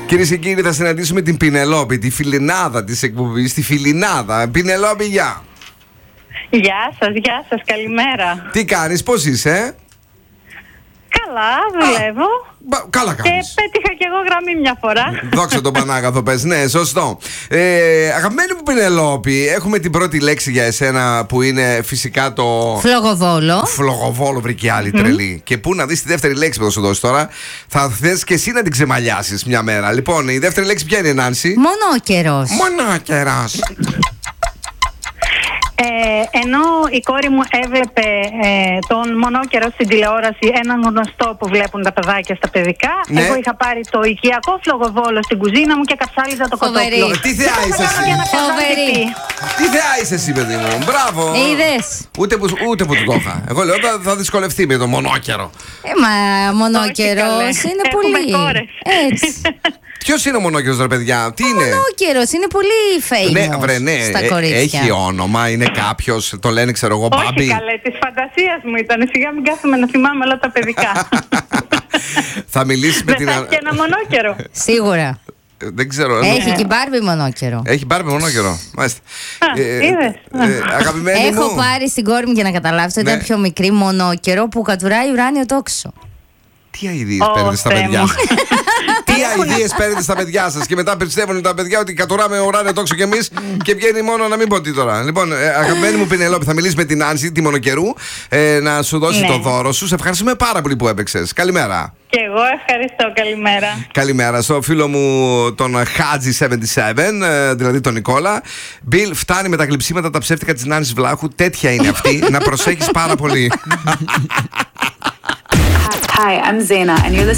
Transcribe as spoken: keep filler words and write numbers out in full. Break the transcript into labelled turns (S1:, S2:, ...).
S1: Κυρίες και κύριοι, θα συναντήσουμε την Πινελόπη, τη φιλινάδα της εκπομπής, τη φιλινάδα. Πινελόπη, γεια.
S2: Γεια σας, γεια σας, καλημέρα.
S1: Τι κάνεις, πώς είσαι?
S2: Καλά, δουλεύω.
S1: Α, καλά κάνεις.
S2: Και πέτυχα κι εγώ γραμμή μια φορά.
S1: Δόξα τον Πανάγαθο πες, ναι, σωστό. ε, Αγαπημένη μου Πινελόπη, έχουμε την πρώτη λέξη για εσένα που είναι φυσικά το...
S3: Φλογοβόλο.
S1: Φλογοβόλο, βρήκε άλλη mm. τρελή. Και πού να δεις τη δεύτερη λέξη που θα σου δώσει τώρα. Θα θες και εσύ να την ξεμαλιάσεις μια μέρα. Λοιπόν, η δεύτερη λέξη ποια είναι, Νάνση?
S3: Μονόκερος.
S1: Μονόκερος.
S2: Ε, ενώ η κόρη μου έβλεπε ε, τον μονόκερο στην τηλεόραση, έναν γνωστό που βλέπουν τα παιδάκια στα παιδικά, ναι. Εγώ είχα πάρει το οικιακό φλογοβόλο στην κουζίνα μου και καψάλιζα το κοτόπουλο.
S1: Τι θεά είσαι εσύ?
S3: Φοβερή.
S1: Τι θεά είσαι εσύ, παιδί μου? Μπράβο.
S3: Είδες.
S1: Ούτε που, ούτε που το είχα. Εγώ λέω θα, θα δυσκολευτεί με το μονόκερο.
S3: Ε, μα μονόκερος είναι πολύ. Έτσι.
S1: Ποιος είναι ο μονόκερος, ρε παιδιά? Τι είναι?
S3: Μονόκερος είναι πολύ famous.
S1: Ναι, βρε, ναι.
S3: Στα κορίτσια.
S1: Έχει όνομα, είναι κάποιος, το λένε, ξέρω εγώ,
S2: όχι,
S1: Μπάμπη.
S2: Όχι καλέ, της φαντασίας μου ήταν. Σιγά μην κάθομαι να θυμάμαι όλα τα παιδικά.
S1: Θα μιλήσεις με
S2: την... Δεν θα έχει και ένα μονόκερο.
S3: Σίγουρα.
S1: Δεν ξέρω.
S3: Έχει και η Μπάρμπι μονόκερο.
S1: Έχει Μπάρμπι μονόκερο. Μάλιστα.
S2: Α, ε, είδες.
S1: Ε, αγαπημένη
S3: Έχω
S1: μου.
S3: πάρει στην κόρη μου για να καταλάβεις ότι ήταν πιο μικρή μονόκερο που κατουράει ουράνιο τόξο.
S1: Τι αηδίες oh, παίρνετε στα παιδιά σας? Τι αηδίες παίρνετε στα παιδιά σας? Και μετά πιστεύουν τα παιδιά ότι κατουράμε ουράνιο τόξο κι εμείς και βγαίνει μόνο να μην πω τι τώρα. Λοιπόν, ε, αγαπημένη μου Πινελόπη, θα μιλήσει με την Άνση, τη μονοκαιρού, ε, να σου δώσει ναι. το δώρο σου. Σε ευχαριστούμε πάρα πολύ που έπαιξες. Καλημέρα.
S2: Και εγώ ευχαριστώ, καλημέρα.
S1: Καλημέρα στο φίλο μου τον Χάτζι εβδομήντα επτά, δηλαδή τον Νικόλα. Μπιλ, φτάνει με τα γλυψίματα τα ψεύτικα της Νάνσης Βλάχου. Τέτοια είναι αυτή. Να προσέχεις πάρα πολύ.
S4: Hi, I'm Zaina, and you're listening